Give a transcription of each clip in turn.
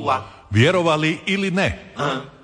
Vjerovali ili ne?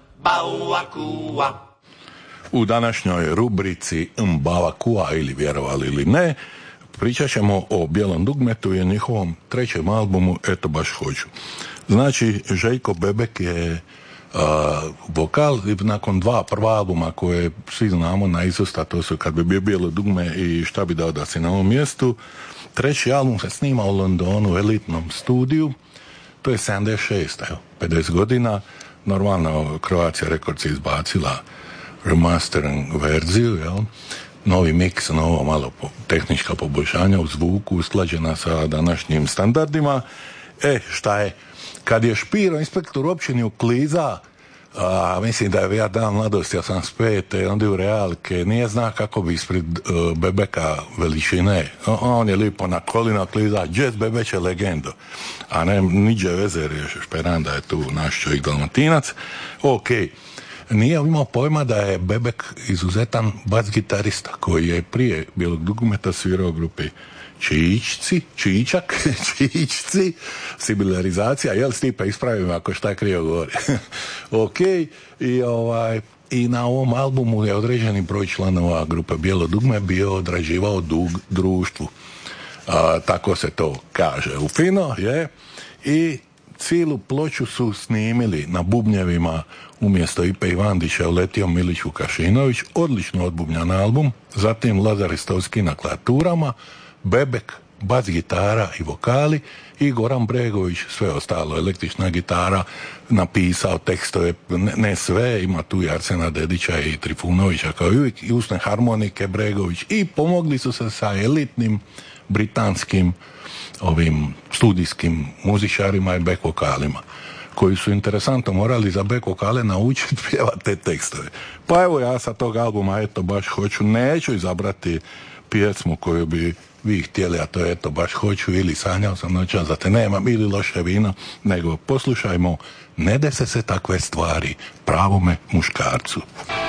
U današnjoj rubrici Mbavakua ili vjerovali ili ne pričat ćemo o Bijelom dugmetu i njihovom trećem albumu Eto baš hoću. Znači, Željko Bebek je vokal i nakon dva prva albuma koje svi znamo na izust, a to su Kad bi bio bijelo dugme i Šta bi dao da si na ovom mjestu. Treći album se snima u Londonu u elitnom studiju. To je 76, evo, 50 godina. Normalno, Croatia Records je izbacila remastering verziju, jel? Novi miks, novo malo tehnička poboljšanja u zvuku, usklađena sa današnjim standardima. Šta je? Kad je Špiro, inspektor u općini ukliza, mislim da je ja dan mladosti, 85, onda je u realke, nije zna kako bi ispred Bebeka veličine. On je lipo na kolina kliza, jazz Bebeće legendo. A ne, niđe veze, jer Šperanda je tu naš čovjek Dalmatinac. Nije imao pojma da je Bebek izuzetan bas-gitarista, koji je prije Bijelog dugmeta svirao u grupi Čičci, similarizacija, jel Stipe, ispravim ako šta je krivo govori. I na ovom albumu je određeni broj članova grupe Bijelo dugme bio odrađivao dug društvu. Tako se to kaže u fino, je. I cijelu ploču su snimili na bubnjevima umjesto Ipe Ivandića uletio Milić Vukašinović, odlično odbubnjan album, zatim Lazar Istovski na klaturama, Bebek, bas gitara i vokali i Goran Bregović, sve ostalo, električna gitara, napisao tekstove, ne sve, ima tu i Arsena Dedića i Trifunovića kao i uvijek, i usne harmonike Bregović, i pomogli su se sa elitnim britanskim ovim studijskim muzičarima i back vokalima, koji su interesantno morali za back vokale naučiti pjevati te tekstove. Pa evo, ja sa tog albuma Eto baš hoću, neću izabrati pjesmu koju bi vi htjeli, a to je Eto baš hoću ili Sanjao sam noćas da te nemam ili Loše vino, nego poslušajmo Ne dese se takve stvari pravome muškarcu.